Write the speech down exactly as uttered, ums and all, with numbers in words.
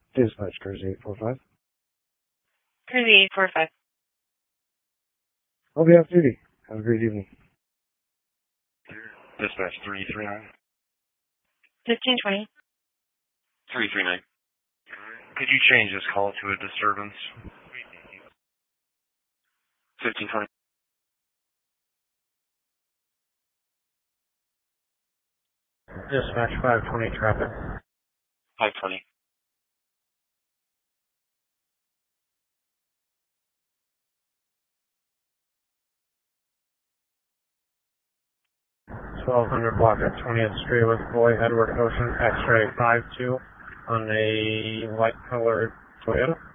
Dispatch, Cruise eight four five. Cruise eight four five. I'll be off duty. Have a great evening. Dispatch three three nine. fifteen twenty. three three nine. Could you change this call to a disturbance? fifteen twenty. Dispatch five twenty traffic. five twenty. twelve hundred block at twentieth Street with Boy Edward Ocean X-ray five two on a white colored Toyota.